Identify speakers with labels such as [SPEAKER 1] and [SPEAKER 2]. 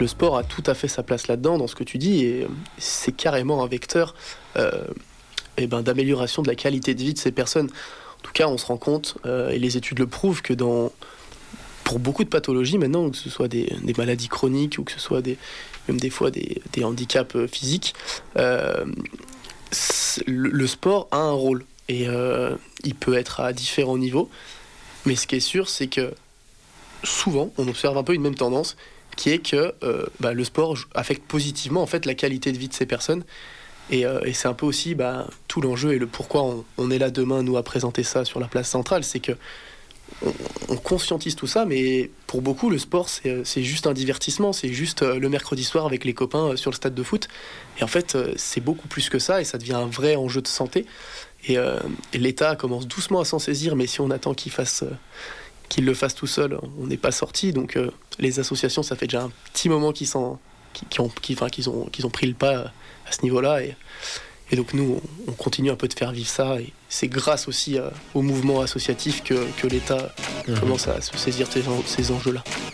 [SPEAKER 1] le sport a tout à fait sa place là-dedans, dans ce que tu dis, et c'est carrément un vecteur d'amélioration de la qualité de vie de ces personnes. En tout cas, on se rend compte, et les études le prouvent, que pour beaucoup de pathologies maintenant, que ce soit des maladies chroniques ou que ce soit même des fois des handicaps physiques, le sport a un rôle. Et il peut être à différents niveaux. Mais ce qui est sûr, c'est que souvent, on observe un peu une même tendance, qui est que le sport affecte positivement en fait la qualité de vie de ces personnes. Et c'est un peu aussi tout l'enjeu et le pourquoi on est là demain, nous, à présenter ça sur la place centrale. C'est que on conscientise tout ça, mais pour beaucoup, le sport, c'est juste un divertissement. C'est juste le mercredi soir avec les copains sur le stade de foot. Et en fait, c'est beaucoup plus que ça, et ça devient un vrai enjeu de santé. Et l'État commence doucement à s'en saisir, mais si on attend qu'il le fasse tout seul, on n'est pas sorti. Donc les associations, ça fait déjà un petit moment qu'ils ont pris le pas à ce niveau-là. Et donc nous, on continue un peu de faire vivre ça. Et c'est grâce aussi au mouvement associatif que l'État commence à se saisir de ces enjeux-là.